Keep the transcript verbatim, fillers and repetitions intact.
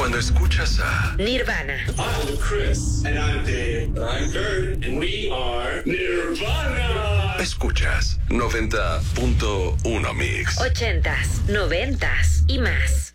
Cuando escuchas a Nirvana. I'm Chris. And I'm Dave. I'm Kurt. And we are Nirvana. Escuchas noventa punto uno Mix. Ochentas, noventas y más.